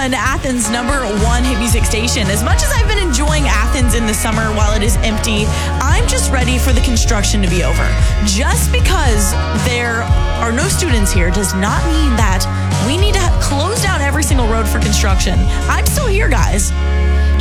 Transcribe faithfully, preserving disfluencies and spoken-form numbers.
one, Athens' number one hit music station. As much as I've been enjoying Athens in the summer while it is empty, I'm just ready for the construction to be over. Just because there are no students here does not mean that we need to close down every single road for construction. I'm still here, guys.